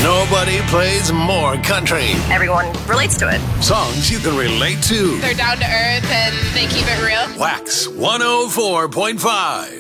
Nobody plays more country. Everyone relates to it. Songs you can relate to. They're down to earth and they keep it real. Wax 104.5.